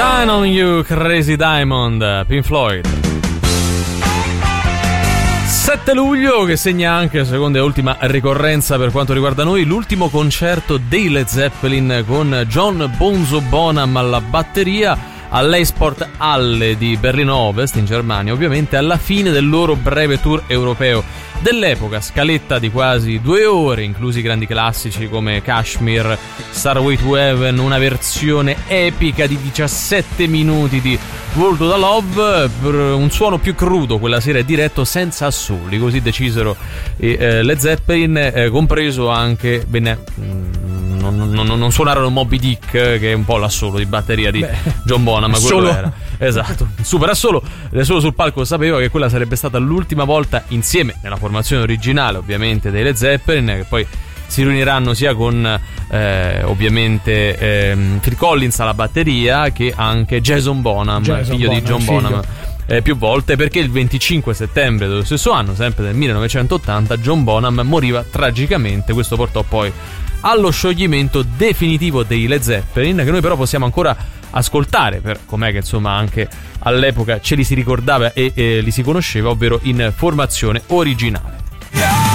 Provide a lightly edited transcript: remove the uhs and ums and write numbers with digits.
Shine on You, Crazy Diamond, Pink Floyd. 7 luglio che segna anche, seconda e ultima ricorrenza per quanto riguarda noi, l'ultimo concerto dei Led Zeppelin con John Bonzo Bonham alla batteria all'Eisport Halle di Berlino Ovest in Germania, ovviamente alla fine del loro breve tour europeo dell'epoca, scaletta di quasi 2 ore, inclusi grandi classici come Kashmir, Starway to Heaven, una epica di 17 minuti di World of the Love, un suono più crudo quella sera è diretto senza assoli, così decisero Led Zeppelin, compreso anche non suonarono Moby Dick, che è un po' l'assolo di batteria di John Bonham, quello era esatto, super assolo. Solo sul palco sapeva che quella sarebbe stata l'ultima volta insieme nella formazione originale, ovviamente, dei Led Zeppelin, che poi si riuniranno sia con ovviamente Phil Collins alla batteria che anche Jason Bonham, figlio di John Bonham, più volte, perché il 25 settembre dello stesso anno, sempre del 1980, John Bonham moriva tragicamente. Questo portò poi allo scioglimento definitivo dei Led Zeppelin, che noi però possiamo ancora ascoltare per com'è che insomma anche all'epoca ce li si ricordava e li si conosceva, ovvero in formazione originale.